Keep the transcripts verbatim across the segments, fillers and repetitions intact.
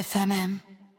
F M M。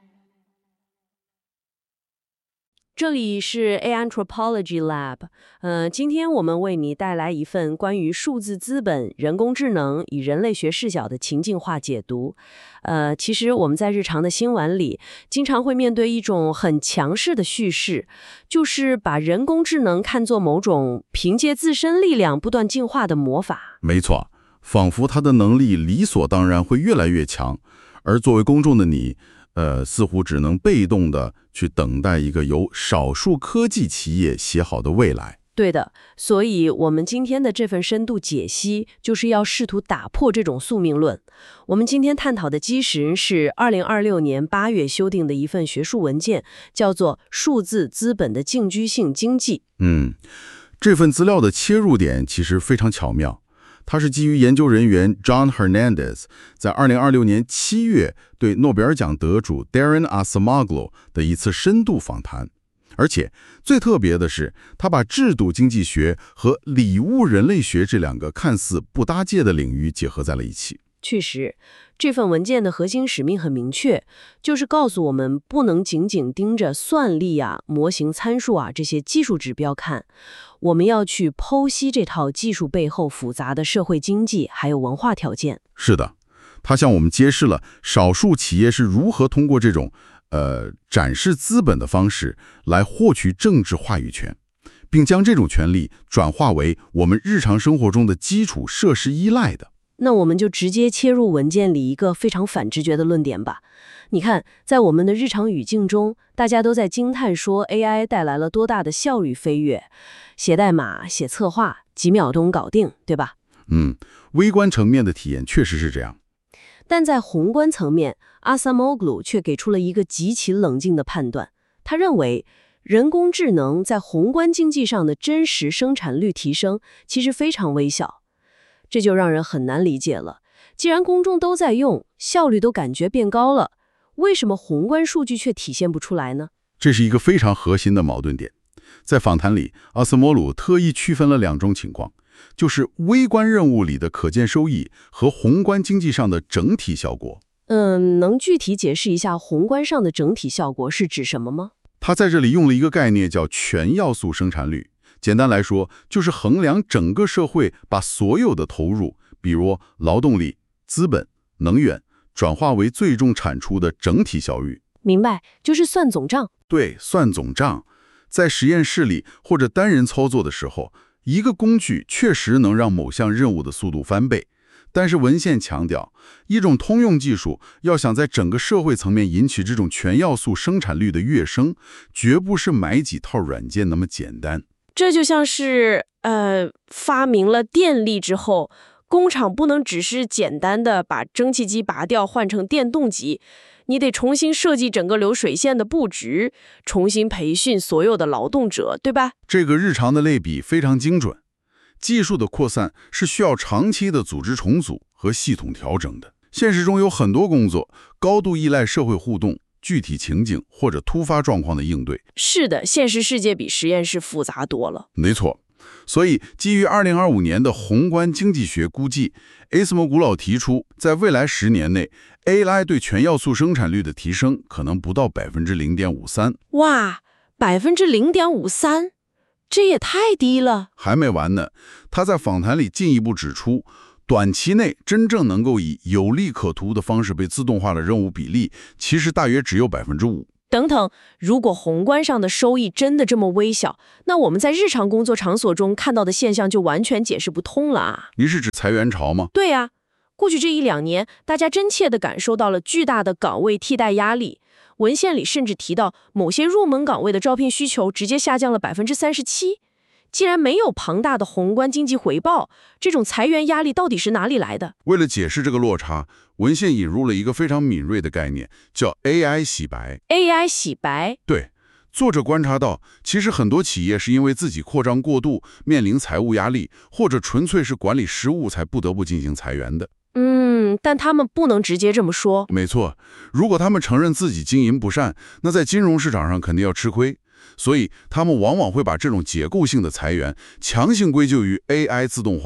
这里是 A Anthropology Lab， 呃，今天我们为你带来一份关于数字资本、人工智能以人类学视角的情境化解读。呃，其实我们在日常的新闻里，经常会面对一种很强势的叙事，就是把人工智能看作某种凭借自身力量不断进化的魔法。 没错，仿佛它的能力理所当然会越来越强，而作为公众的你，呃，似乎只能被动的去等待一个由少数科技企业写好的未来。 对的，所以我们今天的这份深度解析，就是要试图打破这种宿命论。我们今天探讨的基石是二零二六年八月修订的一份学术文件，叫做《数字资本的近居性经济》。 嗯，这份资料的切入点其实非常巧妙。它是基于研究人员 John Hernandez 在二零二六年七月对诺贝尔奖得主 Daron Acemoglu 的一次深度访谈，而且最特别的是，他把制度经济学和礼物人类学这两个看似不搭界的领域结合在了一起。 确实，这份文件的核心使命很明确，就是告诉我们不能仅仅盯着算力啊、模型参数啊这些技术指标看，我们要去剖析这套技术背后复杂的社会经济还有文化条件。 是的，它向我们揭示了少数企业是如何通过这种呃展示资本的方式来获取政治话语权，并将这种权利转化为我们日常生活中的基础设施依赖的。 那我们就直接切入文件里一个非常反直觉的论点吧。你看，在我们的日常语境中，大家都在惊叹说 A I 带来了多大的效率飞跃，写代码、写策划，几秒钟搞定，对吧？ 嗯，微观层面的体验确实是这样。 但在宏观层面，阿萨莫格鲁却给出了一个极其冷静的判断。他认为，人工智能在宏观经济上的真实生产率提升其实非常微小。这就让人很难理解了。既然公众都在用，效率都感觉变高了，为什么宏观数据却体现不出来呢？ 这是一个非常核心的矛盾点。在访谈里，阿斯莫鲁特意区分了两种情况，就是微观任务里的可见收益和宏观经济上的整体效果。 嗯，能具体解释一下宏观上的整体效果是指什么吗？ 他在这里用了一个概念叫全要素生产率。简单来说，就是衡量整个社会把所有的投入，比如劳动力、资本、能源，转化为最终产出的整体效率。 明白，就是算总账。 对，算总账。在实验室里或者单人操作的时候，一个工具确实能让某项任务的速度翻倍。但是文献强调，一种通用技术要想在整个社会层面引起这种全要素生产率的跃升，绝不是买几套软件那么简单。 这就像是呃，发明了电力之后，工厂不能只是简单的把蒸汽机拔掉换成电动机，你得重新设计整个流水线的布局，重新培训所有的劳动者，对吧？ 这个日常的类比非常精准。技术的扩散是需要长期的组织重组和系统调整的。现实中有很多工作高度依赖社会互动、具体情景或者突发状况的应对。 是的，现实世界比实验室复杂多了。 没错，所以基于二零二五年的宏观经济学估计，阿斯莫古老提出，在未来十年内 ，A I 对全要素生产率的提升可能不到百分之零点五三。 哇，百分之零点五三，这也太低了。 还没完呢，他在访谈里进一步指出，短期内真正能够以有利可图的方式被自动化的任务比例，其实大约只有百分之五。 等等，如果宏观上的收益真的这么微小，那我们在日常工作场所中看到的现象就完全解释不通了啊！ 你是指裁员潮吗？ 对啊，过去这一两年，大家真切地感受到了巨大的岗位替代压力。文献里甚至提到，某些入门岗位的招聘需求直接下降了百分之三十七。既然没有庞大的宏观经济回报，这种裁员压力到底是哪里来的？ 为了解释这个落差，文献引入了一个非常敏锐的概念，叫 A I 洗白。 A I 洗白？ 对，作者观察到，其实很多企业是因为自己扩张过度，面临财务压力，或者纯粹是管理失误，才不得不进行裁员的。 嗯，但他们不能直接这么说。 没错，如果他们承认自己经营不善，那在金融市场上肯定要吃亏。所以他们往往会把这种结构性的裁员强行归咎于 A I 自动化，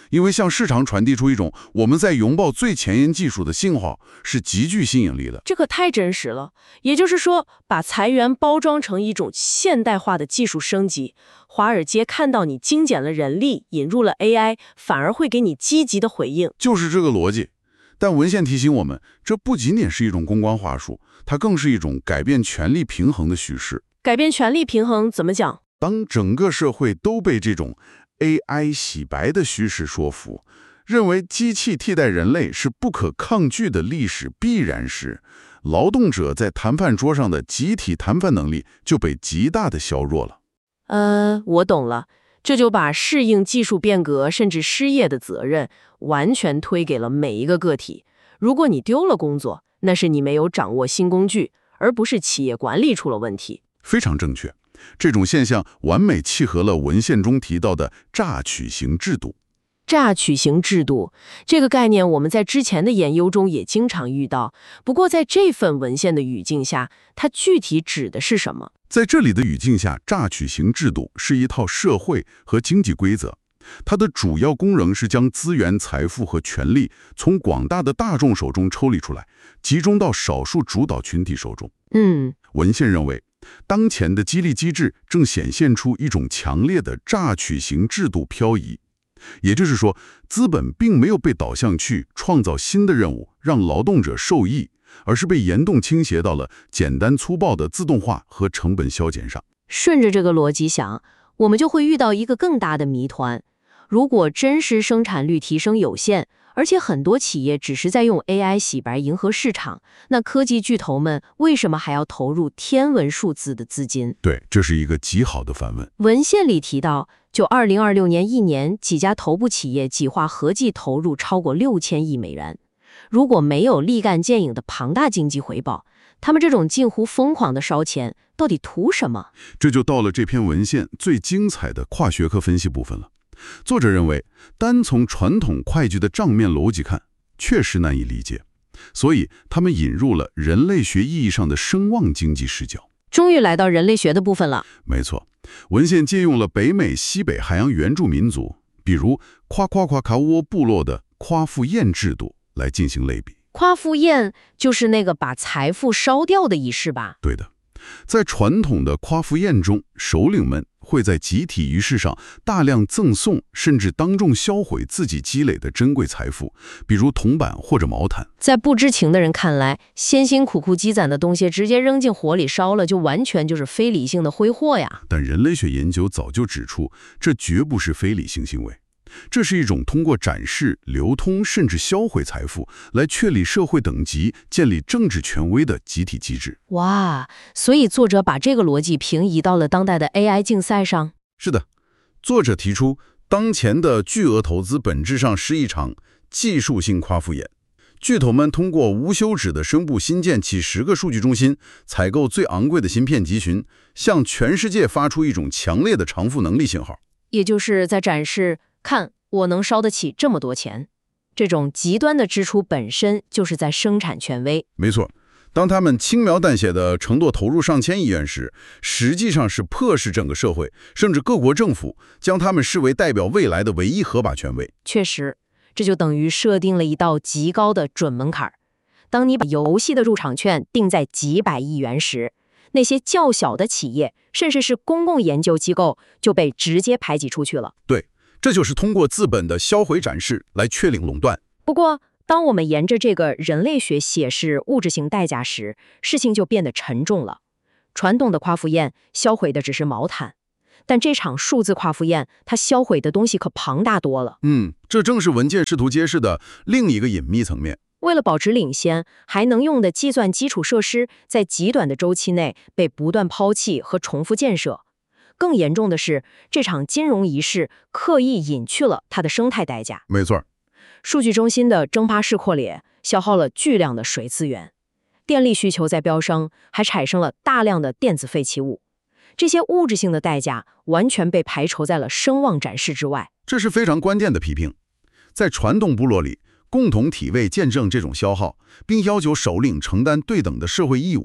因为向市场传递出一种我们在拥抱最前沿技术的信号，是极具吸引力的。 这可太真实了。也就是说，把裁员包装成一种现代化的技术升级，华尔街看到你精简了人力，引入了 A I， 反而会给你积极的回应。 就是这个逻辑。但文献提醒我们，这不仅仅是一种公关话术，它更是一种改变权力平衡的叙事。 改变权力平衡怎么讲？ 当整个社会都被这种 A I 洗白的叙事说服，认为机器替代人类是不可抗拒的历史必然时，劳动者在谈判桌上的集体谈判能力就被极大的削弱了。 呃，我懂了。这就把适应技术变革甚至失业的责任完全推给了每一个个体。如果你丢了工作，那是你没有掌握新工具，而不是企业管理出了问题。 非常正确。这种现象完美契合了文献中提到的榨取型制度。 榨取型制度这个概念，我们在之前的研究中也经常遇到。不过在这份文献的语境下，它具体指的是什么？ 在这里的语境下，榨取型制度是一套社会和经济规则，它的主要功能是将资源、财富和权力从广大的大众手中抽离出来，集中到少数主导群体手中。 嗯， 文献认为，当前的激励机制正显现出一种强烈的榨取型制度漂移。也就是说，资本并没有被导向去创造新的任务，让劳动者受益，而是被严重倾斜到了简单粗暴的自动化和成本削减上。 顺着这个逻辑想，我们就会遇到一个更大的谜团。如果真实生产率提升有限，而且很多企业只是在用 A I 洗白迎合市场，那科技巨头们为什么还要投入天文数字的资金？ 对，这是一个极好的反问。 文献里提到，就二零二六年一年，几家头部企业计划合计投入超过六千亿美元。如果没有立竿见影的庞大经济回报，他们这种近乎疯狂的烧钱，到底图什么？ 这就到了这篇文献最精彩的跨学科分析部分了。作者认为，单从传统会计的账面逻辑看，确实难以理解，所以他们引入了人类学意义上的声望经济视角。 终于来到人类学的部分了。 没错，文献借用了北美西北海洋原住民族，比如夸夸夸卡沃部落的夸父宴制度来进行类比。 夸父宴就是那个把财富烧掉的仪式吧？ 对的。在传统的夸父宴中，首领们会在集体仪式上大量赠送，甚至当众销毁自己积累的珍贵财富，比如铜板或者毛毯。 在不知情的人看来，辛辛苦苦积攒的东西直接扔进火里烧了，就完全就是非理性的挥霍呀。 但人类学研究早就指出，这绝不是非理性行为。这是一种通过展示、流通甚至销毁财富来确立社会等级、建立政治权威的集体机制。 哇，所以作者把这个逻辑平移到了当代的 A I 竞赛上。 是的，作者提出，当前的巨额投资本质上是一场技术性夸父宴。巨头们通过无休止地宣布新建几十个数据中心，采购最昂贵的芯片集群，向全世界发出一种强烈的偿付能力信号。 也就是在展示，看我能烧得起这么多钱。这种极端的支出本身就是在生产权威。 没错，当他们轻描淡写地承诺投入上千亿元时，实际上是迫使整个社会甚至各国政府将他们视为代表未来的唯一合法权威。 确实，这就等于设定了一道极高的准门槛。当你把游戏的入场券定在几百亿元时，那些较小的企业甚至是公共研究机构就被直接排挤出去了。 对，这就是通过资本的销毁展示来确定垄断。 不过当我们沿着这个人类学写是物质性代价时，事情就变得沉重了。传统的夸父宴销毁的只是毛毯，但这场数字夸父宴它销毁的东西可庞大多了。 嗯，这正是文件试图揭示的另一个隐秘层面。 为了保持领先，还能用的计算基础设施在极短的周期内被不断抛弃和重复建设。更严重的是，这场金融仪式刻意隐去了它的生态代价。 没错， 数据中心的蒸发式扩列消耗了巨量的水资源，电力需求在飙升，还产生了大量的电子废弃物。这些物质性的代价完全被排除在了声望展示之外。 这是非常关键的批评。在传统部落里，共同体位见证这种消耗，并要求首领承担对等的社会义务。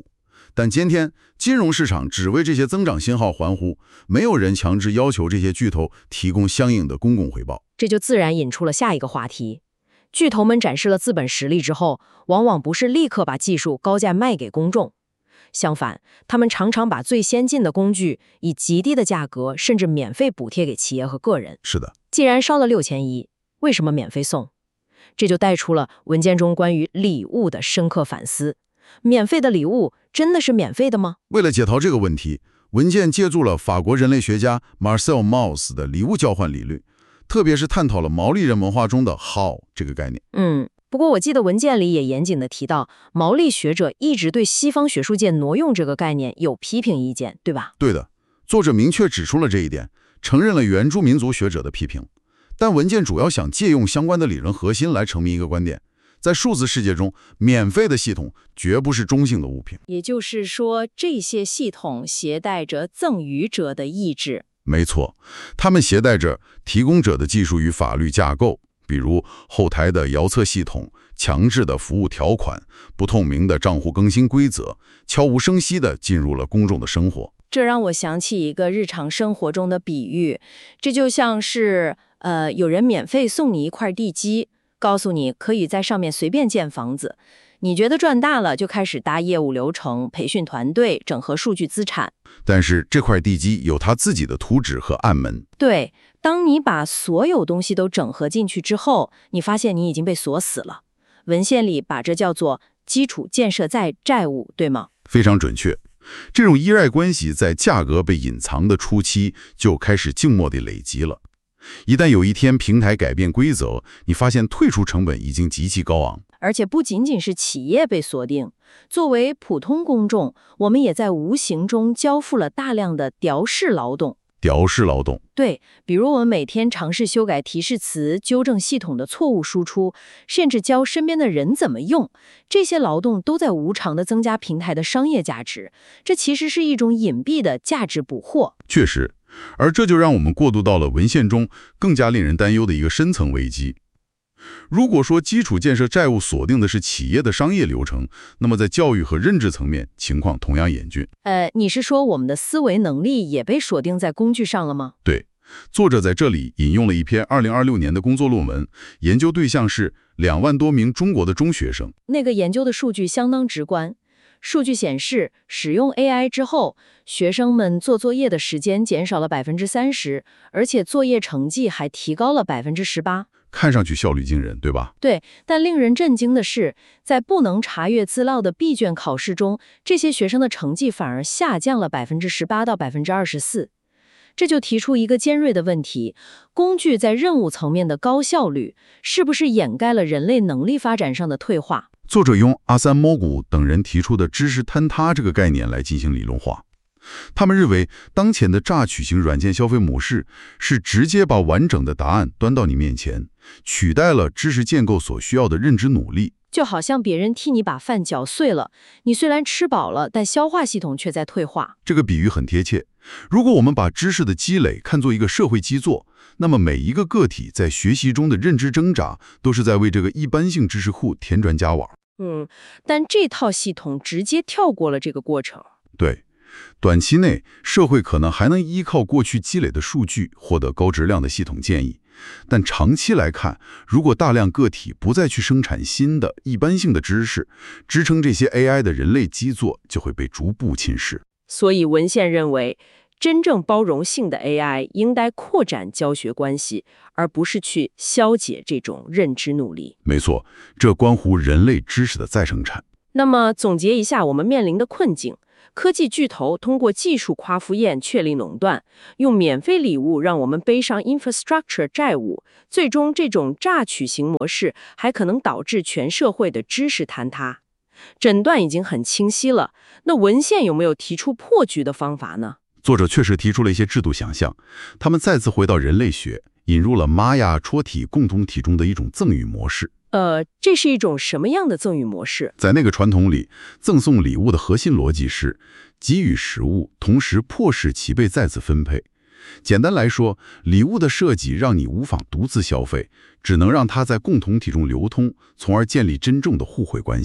但今天金融市场只为这些增长信号欢呼，没有人强制要求这些巨头提供相应的公共回报。 这就自然引出了下一个话题。巨头们展示了资本实力之后，往往不是立刻把技术高价卖给公众，相反，他们常常把最先进的工具以极低的价格，甚至免费补贴给企业和个人。 是的， 既然烧了六千亿，为什么免费送？这就带出了文件中关于礼物的深刻反思。免费的礼物真的是免费的吗？ 为了解答这个问题，文件借助了法国人类学家 Marcel Mauss 的礼物交换理论，特别是探讨了毛利人文化中的 how 这个概念。 嗯，不过我记得文件里也严谨地提到，毛利学者一直对西方学术界挪用这个概念有批评意见，对吧？ 对的，作者明确指出了这一点，承认了原住民族学者的批评。但文件主要想借用相关的理论核心来澄明一个观点：在数字世界中，免费的系统绝不是中性的物品。 也就是说，这些系统携带着赠予者的意志。 没错，他们携带着提供者的技术与法律架构，比如后台的遥测系统、强制的服务条款、不透明的账户更新规则，悄无声息地进入了公众的生活。 这让我想起一个日常生活中的比喻，这就像是呃，有人免费送你一块地基，告诉你可以在上面随便建房子。你觉得赚大了，就开始搭业务流程、培训团队、整合数据资产。 但是这块地基有它自己的图纸和暗门。 对，当你把所有东西都整合进去之后，你发现你已经被锁死了。文献里把这叫做基础建设在债务，对吗？ 非常准确。这种依赖关系在价格被隐藏的初期就开始静默地累积了。一旦有一天平台改变规则，你发现退出成本已经极其高昂。 而且不仅仅是企业被锁定，作为普通公众，我们也在无形中交付了大量的调试劳动。 调试劳动， 对，比如我们每天尝试修改提示词，纠正系统的错误输出，甚至教身边的人怎么用，这些劳动都在无偿地增加平台的商业价值。这其实是一种隐蔽的价值捕获。 确实，而这就让我们过渡到了文献中更加令人担忧的一个深层危机。如果说基础建设债务锁定的是企业的商业流程，那么在教育和认知层面，情况同样严峻。 呃，你是说我们的思维能力也被锁定在工具上了吗？ 对，作者在这里引用了一篇二零二六年的工作论文，研究对象是两万多名中国的中学生。 那个研究的数据相当直观。数据显示，使用 A I 之后，学生们做作业的时间减少了百分之三十，而且作业成绩还提高了百分之十八。 看上去效率惊人，对吧？ 对，但令人震惊的是，在不能查阅资料的闭卷考试中，这些学生的成绩反而下降了百分之十八到百分之二十四。这就提出一个尖锐的问题：工具在任务层面的高效率，是不是掩盖了人类能力发展上的退化？ 作者用阿三摩古等人提出的知识坍塌这个概念来进行理论化。他们认为，当前的榨取型软件消费模式是直接把完整的答案端到你面前，取代了知识建构所需要的认知努力。 就好像别人替你把饭搅碎了，你虽然吃饱了，但消化系统却在退化。 这个比喻很贴切。如果我们把知识的积累看作一个社会基座，那么每一个个体在学习中的认知挣扎，都是在为这个一般性知识库添砖加瓦。 嗯，但这套系统直接跳过了这个过程。 对，短期内社会可能还能依靠过去积累的数据获得高质量的系统建议，但长期来看，如果大量个体不再去生产新的一般性的知识，支撑这些 A I 的人类基座就会被逐步侵蚀。 所以文献认为，真正包容性的 A I 应该扩展教学关系，而不是去消解这种认知努力。 没错，这关乎人类知识的再生产。 那么总结一下我们面临的困境，科技巨头通过技术夸父宴确立垄断，用免费礼物让我们背上 infrastructure 债务，最终这种榨取型模式还可能导致全社会的知识坍塌。诊断已经很清晰了，那文献有没有提出破局的方法呢？ 作者确实提出了一些制度想象，他们再次回到人类学，引入了玛雅戳体共同体中的一种赠与模式。 呃，这是一种什么样的赠与模式？ 在那个传统里，赠送礼物的核心逻辑是给予食物，同时迫使其被再次分配。简单来说，礼物的设计让你无法独自消费，只能让它在共同体中流通，从而建立真正的互惠关系。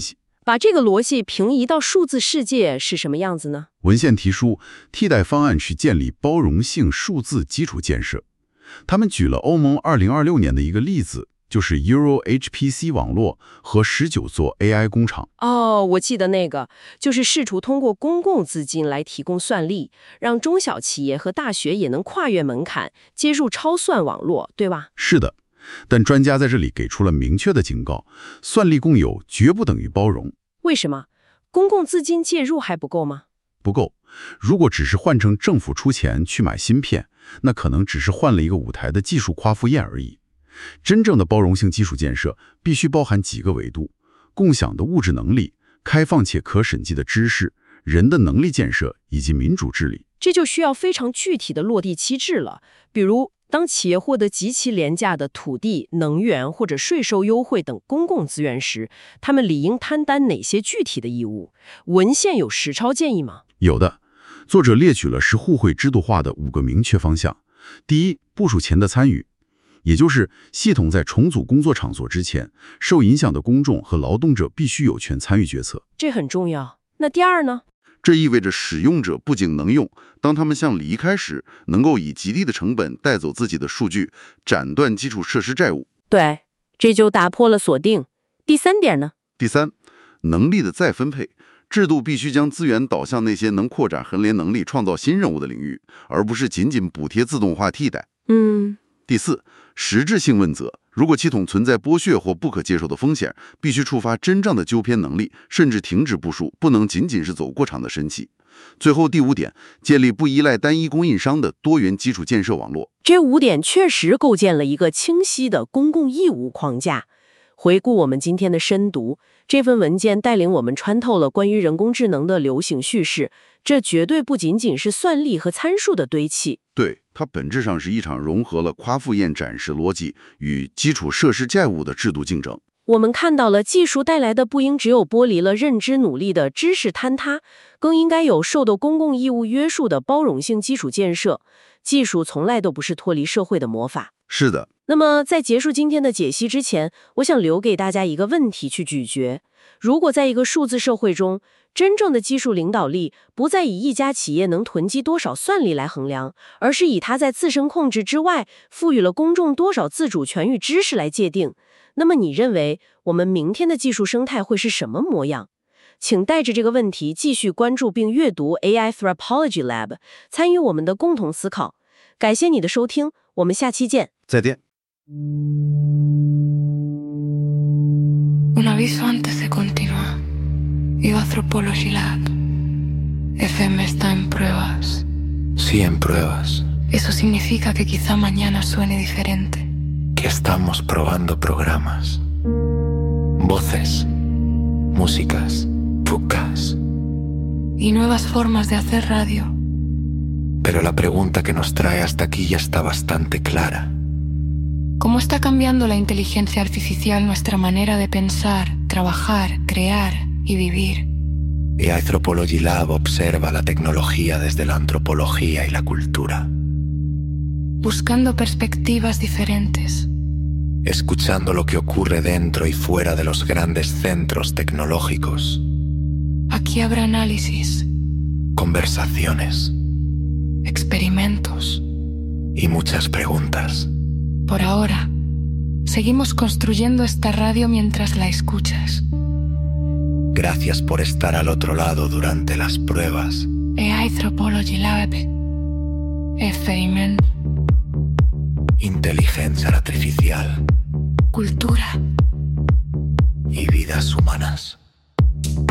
把这个逻辑平移到数字世界是什么样子呢？ 文献提出，替代方案是建立包容性数字基础建设。他们举了欧盟二零二六年的一个例子，就是 Euro H P C 网络和十九座 A I 工厂。 哦，我记得那个，就是试图通过公共资金来提供算力，让中小企业和大学也能跨越门槛，接入超算网络，对吧？ 是的，但专家在这里给出了明确的警告，算力共有绝不等于包容。 为什么？公共资金介入还不够吗？ 不够。如果只是换成政府出钱去买芯片，那可能只是换了一个舞台的技术夸父宴而已。真正的包容性基础建设必须包含几个维度：共享的物质能力、开放且可审计的知识、人的能力建设以及民主治理。 这就需要非常具体的落地机制了。比如，当企业获得极其廉价的土地、能源或者税收优惠等公共资源时，他们理应摊担哪些具体的义务？文献有实操建议吗？ 有的，作者列举了是互惠制度化的五个明确方向。第一，部署前的参与，也就是系统在重组工作场所之前，受影响的公众和劳动者必须有权参与决策。 这很重要。那第二呢？ 这意味着使用者不仅能用，当他们想离开时，能够以极低的成本带走自己的数据，斩断基础设施债务。 对，这就打破了锁定。第三点呢？ 第三，能力的再分配。制度必须将资源导向那些能扩展横联能力、创造新任务的领域，而不是仅仅补贴自动化替代。 嗯。 第四，实质性问责。如果系统存在剥削或不可接受的风险，必须触发真正的纠偏能力，甚至停止部署，不能仅仅是走过场的神器。最后第五点，建立不依赖单一供应商的多元基础建设网络。 这五点确实构建了一个清晰的公共义务框架。回顾我们今天的深读，这份文件带领我们穿透了关于人工智能的流行叙事，这绝对不仅仅是算力和参数的堆砌。 对，它本质上是一场融合了夸父宴展示逻辑与基础设施债务的制度竞争。 我们看到了技术带来的不应只有剥离了认知努力的知识坍塌，更应该有受到公共义务约束的包容性基础建设。技术从来都不是脱离社会的魔法。 是的。 那么在结束今天的解析之前，我想留给大家一个问题去咀嚼。如果在一个数字社会中，真正的技术领导力不再以一家企业能囤积多少算力来衡量，而是以它在自身控制之外赋予了公众多少自主权与知识来界定，那么你认为我们明天的技术生态会是什么模样？请带着这个问题继续关注并阅读 A I Anthropology Lab， 参与我们的共同思考。感谢你的收听，我们下期见。 再见。 Un aviso antes de continuar. Iba Anthropology Lab. F M está en pruebas. Sí, en pruebas. Eso significa que quizá mañana suene diferente. Que estamos probando programas. Voces. Músicas. Pucas. Y nuevas formas de hacer radio. Pero la pregunta que nos trae hasta aquí ya está bastante clara. ¿Cómo está cambiando la inteligencia artificial nuestra manera de pensar, trabajar, crear y vivir? Y Anthropology Lab observa la tecnología desde la antropología y la cultura. Buscando perspectivas diferentes. Escuchando lo que ocurre dentro y fuera de los grandes centros tecnológicos. Aquí habrá análisis. Conversaciones. Experimentos. Y muchas preguntas. Por ahora, seguimos construyendo esta radio mientras la escuchas. Gracias por estar al otro lado durante las pruebas. A I Anthropology Lab. Experiment. Inteligencia artificial. Cultura. Y vidas humanas.